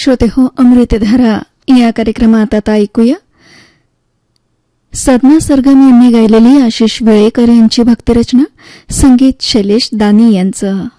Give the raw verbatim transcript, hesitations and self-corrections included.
श्रोते हो, अमृतधारा या कार्यक्रमात आता ऐकूया सदना सरगम यांनी गायलेली आशिष वेळेकर यांची भक्तिरचना, संगीत शैलेश दानी यांचं.